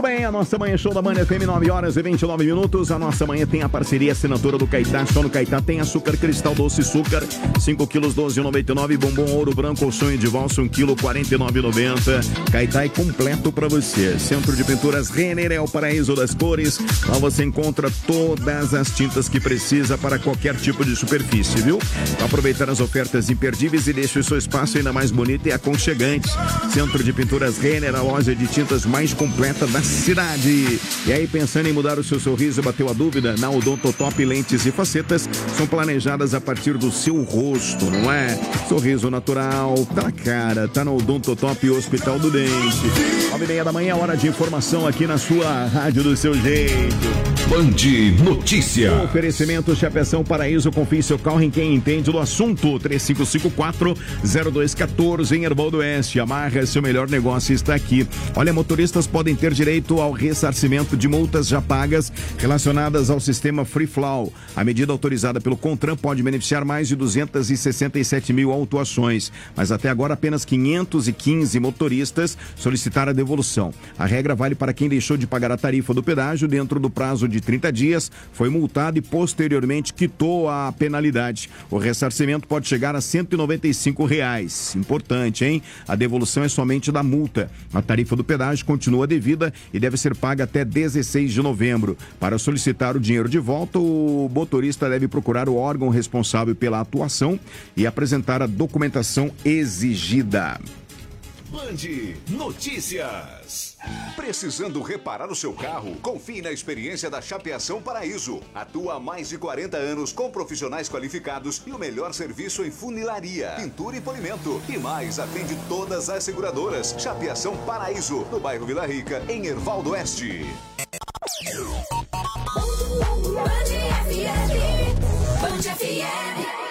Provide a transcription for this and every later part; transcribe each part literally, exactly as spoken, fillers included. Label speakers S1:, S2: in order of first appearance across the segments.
S1: Muito bem, a nossa manhã show da Band F M, nove horas e vinte e nove minutos. A nossa manhã tem a parceria assinatura do Caetá. Só no Caetá tem açúcar cristal doce açúcar, cinco quilos, doze reais e noventa e nove centavos. Bombom ouro branco ou sonho de valsa, um quilo, quarenta e nove reais e noventa centavos. Caetá é completo para você. Centro de Pinturas Renner é o paraíso das cores. Lá você encontra todas as tintas que precisa para qualquer tipo de superfície, viu? Para aproveitar as ofertas imperdíveis e deixe o seu espaço ainda mais bonito e aconchegante. Centro de Pinturas Renner, a loja de tintas mais completa da cidade. E aí, pensando em mudar o seu sorriso, bateu a dúvida? Na Odontotop Lentes e Facetas são planejadas a partir do seu rosto, não é? Sorriso natural, tá na cara, tá no Odontotop Hospital do Dente. Nove e meia da manhã, hora de informação aqui na sua rádio do seu jeito.
S2: Band Notícia.
S1: Oferecimento Chapeação Paraíso, confie seu carro em quem entende do assunto. três cinco cinco quatro, zero dois um quatro em Erval do Oeste. Amarra, seu melhor negócio está aqui. Olha, motoristas podem ter direito ao ressarcimento de multas já pagas relacionadas ao sistema Free Flow. A medida autorizada pelo CONTRAN pode beneficiar mais de duzentas e sessenta e sete mil autuações, mas até agora apenas quinhentos e quinze motoristas solicitaram a devolução. A regra vale para quem deixou de pagar a tarifa do pedágio dentro do prazo de trinta dias, foi multado e posteriormente quitou a penalidade. O ressarcimento pode chegar a cento e noventa e cinco reais. Importante, hein? A devolução é somente da multa. A tarifa do pedágio continua devida e deve ser paga até dezesseis de novembro. Para solicitar o dinheiro de volta, o motorista deve procurar o órgão responsável pela atuação e apresentar a documentação exigida.
S2: Band Notícias. Precisando reparar o seu carro? Confie na experiência da Chapeação Paraíso. Atua há mais de quarenta anos com profissionais qualificados e o melhor serviço em funilaria, pintura e polimento. E mais, atende todas as seguradoras. Chapeação Paraíso, no bairro Vila Rica, em Erval do Oeste.
S3: Band F M. Band F M.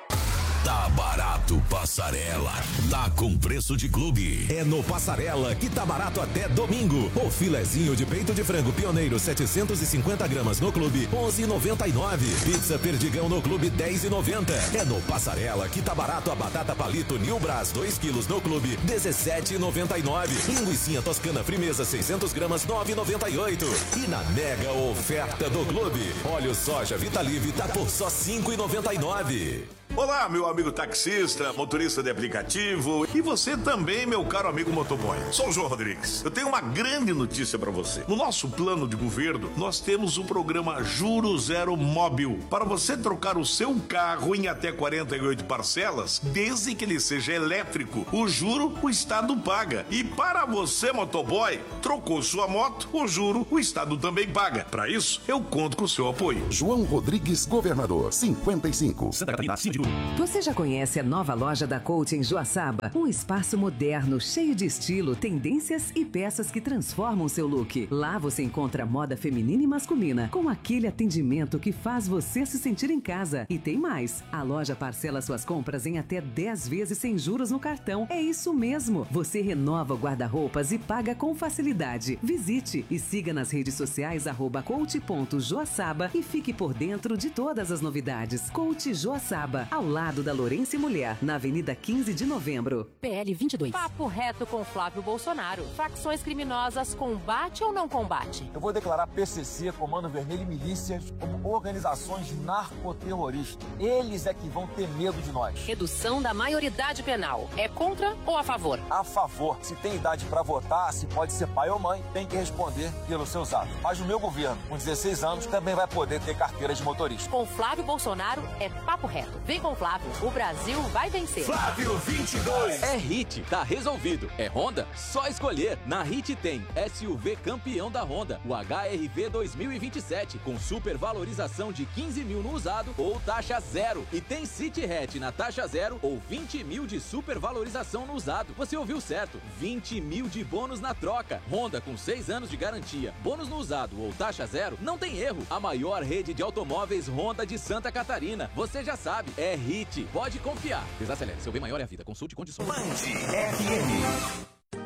S4: Tá barato, Passarela. Tá com preço de clube.
S5: É no Passarela que tá barato até domingo. O filezinho de peito de frango pioneiro setecentos e cinquenta gramas no clube, onze reais e noventa e nove centavos. Pizza perdigão no clube, dez reais e noventa centavos. É no Passarela que tá barato a batata palito New Brás dois quilos no clube, dezessete reais e noventa e nove centavos. Linguicinha toscana frimeza seiscentas gramas, nove reais e noventa e oito centavos. E na mega oferta do clube, óleo soja Vitalive tá por só cinco reais e noventa e nove centavos.
S6: Olá, meu amigo taxista, motorista de aplicativo e você também, meu caro amigo motoboy. Sou o João Rodrigues. Eu tenho uma grande notícia para você. No nosso plano de governo, nós temos o programa Juro Zero Móbil para você trocar o seu carro em até quarenta e oito parcelas, desde que ele seja elétrico. O juro, o Estado paga. E para você, motoboy, trocou sua moto, o juro, o Estado também paga. Para isso, eu conto com o seu apoio.
S7: João Rodrigues, governador, cinquenta e cinco.
S8: Santa Catarina, Você já conhece a nova loja da Coach em Joaçaba? Um espaço moderno, cheio de estilo, tendências e peças que transformam seu look. Lá você encontra moda feminina e masculina, com aquele atendimento que faz você se sentir em casa. E tem mais, a loja parcela suas compras em até dez vezes sem juros no cartão. É isso mesmo, você renova o guarda-roupas e paga com facilidade. Visite e siga nas redes sociais arroba coach ponto joaçaba e fique por dentro de todas as novidades. Coach Joaçaba, ao lado da Lourenço e Mulher, na Avenida quinze de novembro.
S9: P L vinte e dois. Papo reto com Flávio Bolsonaro. Facções criminosas, combate ou não combate?
S10: Eu vou declarar P C C, Comando Vermelho e milícias como organizações narcoterroristas. Eles é que vão ter medo de nós.
S9: Redução da maioridade penal. É contra ou a favor?
S10: A favor. Se tem idade para votar, se pode ser pai ou mãe, tem que responder pelos seus atos. Mas o meu governo, com dezesseis anos, também vai poder ter carteira de motorista.
S9: Com Flávio Bolsonaro, é papo reto. Vem com Flávio, o Brasil vai vencer.
S5: Flávio vinte e dois. É Hit, tá resolvido. É Honda? Só escolher. Na Hit tem S U V campeão da Honda, o H R V dois mil e vinte e sete, com supervalorização de quinze mil no usado ou taxa zero. E tem City Hatch na taxa zero ou vinte mil de supervalorização no usado. Você ouviu certo, vinte mil de bônus na troca. Honda com seis anos de garantia, bônus no usado ou taxa zero, não tem erro. A maior rede de automóveis Honda de Santa Catarina. Você já sabe, é Hit. Pode confiar. Desacelere, seu bem maior é a vida. Consulte condições.
S2: Band F M.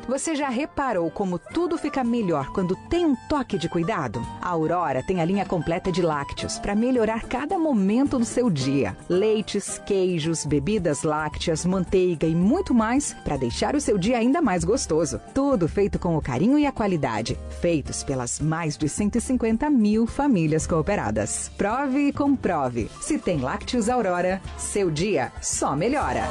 S11: Você já reparou como tudo fica melhor quando tem um toque de cuidado? A Aurora tem a linha completa de lácteos para melhorar cada momento do seu dia. Leites, queijos, bebidas lácteas, manteiga e muito mais para deixar o seu dia ainda mais gostoso. Tudo feito com o carinho e a qualidade. Feitos pelas mais de cento e cinquenta mil famílias cooperadas. Prove e comprove. Se tem lácteos Aurora, seu dia só melhora.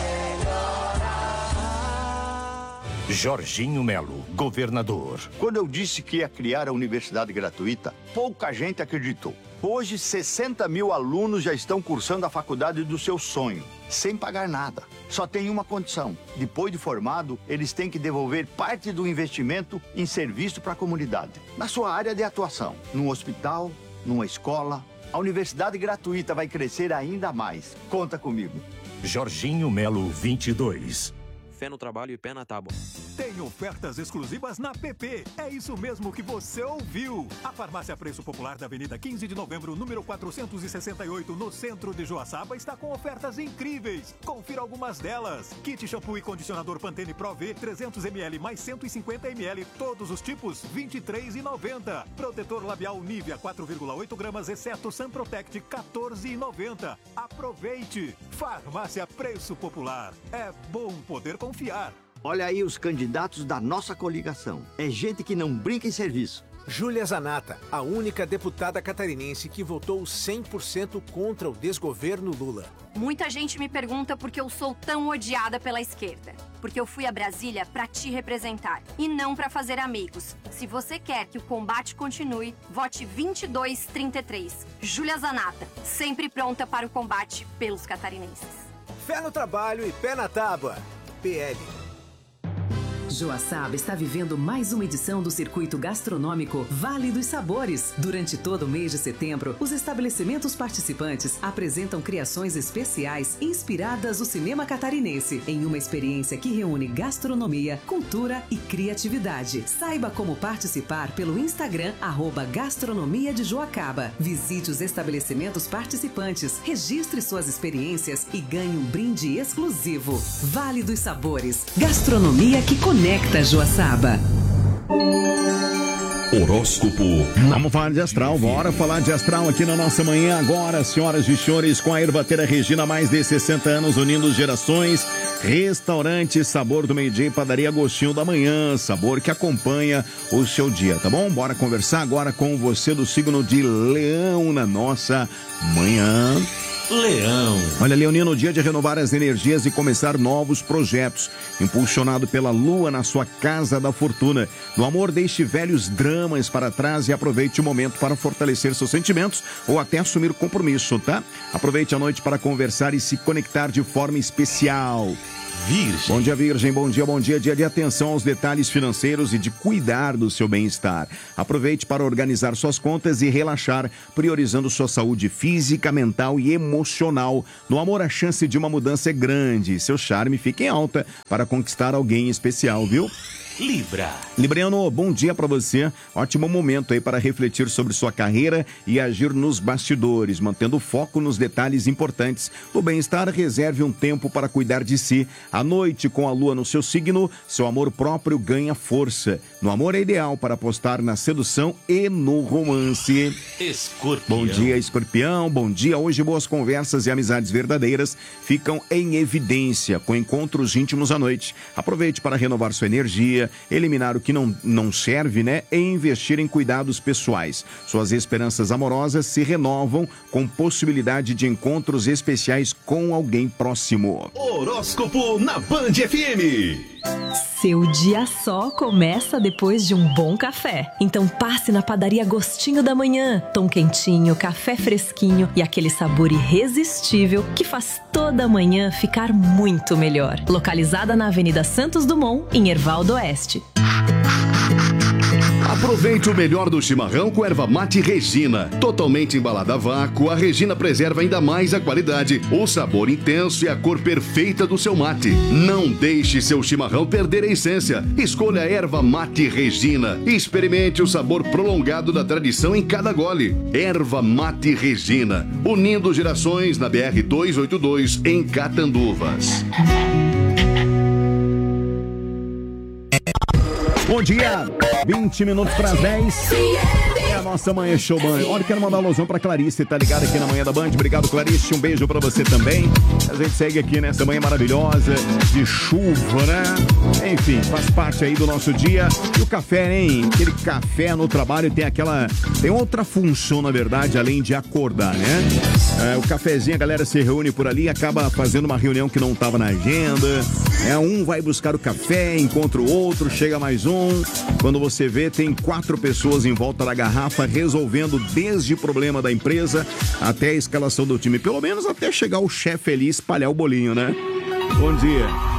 S12: Jorginho Melo, governador. Quando eu disse que ia criar a universidade gratuita, pouca gente acreditou. Hoje, sessenta mil alunos já estão cursando a faculdade do seu sonho, sem pagar nada. Só tem uma condição. Depois de formado, eles têm que devolver parte do investimento em serviço para a comunidade. Na sua área de atuação, num hospital, numa escola, a universidade gratuita vai crescer ainda mais. Conta comigo.
S13: Jorginho Melo, vinte e dois.
S14: Fé no trabalho e pé na tábua.
S15: Tem ofertas exclusivas na P P. É isso mesmo que você ouviu. A Farmácia Preço Popular da Avenida quinze de Novembro, número quatrocentos e sessenta e oito, no centro de Joaçaba, está com ofertas incríveis. Confira algumas delas. Kit shampoo e condicionador Pantene Pro V, trezentos mililitros mais cento e cinquenta mililitros, todos os tipos, vinte e três reais e noventa centavos. Protetor labial Nivea, quatro vírgula oito gramas, exceto Sun Protect, quatorze reais e noventa centavos. Aproveite. Farmácia Preço Popular. É bom poder confiar. Confiar.
S12: Olha aí os candidatos da nossa coligação. É gente que não brinca em serviço.
S16: Júlia Zanata, a única deputada catarinense que votou cem por cento contra o desgoverno Lula.
S17: Muita gente me pergunta por que eu sou tão odiada pela esquerda. Porque eu fui a Brasília para te representar e não para fazer amigos. Se você quer que o combate continue, vote vinte e dois trinta e três. Júlia Zanata, sempre pronta para o combate pelos catarinenses.
S16: Fé no trabalho e pé na tábua. P L.
S8: Joaçaba está vivendo mais uma edição do circuito gastronômico Vale dos Sabores. Durante todo o mês de setembro, os estabelecimentos participantes apresentam criações especiais inspiradas no cinema catarinense, em uma experiência que reúne gastronomia, cultura e criatividade. Saiba como participar pelo Instagram, arroba Gastronomia de Joacaba. Visite os estabelecimentos participantes, registre suas experiências e ganhe um brinde exclusivo. Vale dos Sabores, gastronomia que conecta Conecta Joaçaba.
S1: Horóscopo. Vamos falar de astral, bora falar de astral aqui na nossa manhã agora, senhoras e senhores, com a ervateira Regina, mais de sessenta anos, unindo gerações. Restaurante Sabor do Meio-Dia e Padaria Gostinho da Manhã, sabor que acompanha o seu dia, tá bom? Bora conversar agora com você do signo de Leão na nossa manhã.
S4: Leão.
S1: Olha, Leonino, dia de renovar as energias e começar novos projetos. Impulsionado pela lua na sua casa da fortuna. No amor, deixe velhos dramas para trás e aproveite o momento para fortalecer seus sentimentos ou até assumir compromisso, tá? Aproveite a noite para conversar e se conectar de forma especial. Virgem. Bom dia, Virgem. Bom dia, bom dia. Dia de atenção aos detalhes financeiros e de cuidar do seu bem-estar. Aproveite para organizar suas contas e relaxar, priorizando sua saúde física, mental e emocional. No amor, a chance de uma mudança é grande. Seu charme fica em alta para conquistar alguém especial, viu?
S4: Libra.
S1: Libriano, bom dia para você. Ótimo momento aí para refletir sobre sua carreira e agir nos bastidores, mantendo foco nos detalhes importantes. No bem-estar, reserve um tempo para cuidar de si. À noite, com a lua no seu signo, seu amor próprio ganha força. No amor é ideal para apostar na sedução e no romance.
S4: Escorpião.
S1: Bom dia, Escorpião. Bom dia. Hoje, boas conversas e amizades verdadeiras ficam em evidência, com encontros íntimos à noite. Aproveite para renovar sua energia, eliminar o que não, não serve, né? E investir em cuidados pessoais. Suas esperanças amorosas se renovam com possibilidade de encontros especiais com alguém próximo.
S4: Horóscopo na Band F M.
S18: Seu dia só começa depois de um bom café. Então passe na padaria Gostinho da Manhã. Pão quentinho, café fresquinho e aquele sabor irresistível que faz toda a manhã ficar muito melhor. Localizada na Avenida Santos Dumont, em Hervaldo Oeste.
S19: Aproveite o melhor do chimarrão com erva mate Regina. Totalmente embalada a vácuo, a Regina preserva ainda mais a qualidade, o sabor intenso e a cor perfeita do seu mate. Não deixe seu chimarrão perder a essência. Escolha a erva mate Regina e experimente o sabor prolongado da tradição em cada gole. Erva mate Regina, unindo gerações na B R duzentos e oitenta e dois em Catanduvas.
S1: Bom dia, vinte minutos para as dez. É a nossa manhã show Band. Olha, quero mandar um alusão pra Clarice, tá ligado aqui na manhã da Band. Obrigado, Clarice. Um beijo pra você também. A gente segue aqui nessa manhã maravilhosa de chuva, né? Enfim, faz parte aí do nosso dia. E o café, hein? Aquele café no trabalho tem aquela... Tem outra função, na verdade, além de acordar, né? É, o cafezinho, a galera se reúne por ali, acaba fazendo uma reunião que não tava na agenda. É, um vai buscar o café, encontra o outro, chega mais um. Quando você vê, tem quatro pessoas em volta da garrafa resolvendo desde o problema da empresa até a escalação do time. Pelo menos até chegar o chefe ali e espalhar o bolinho, né? Bom dia.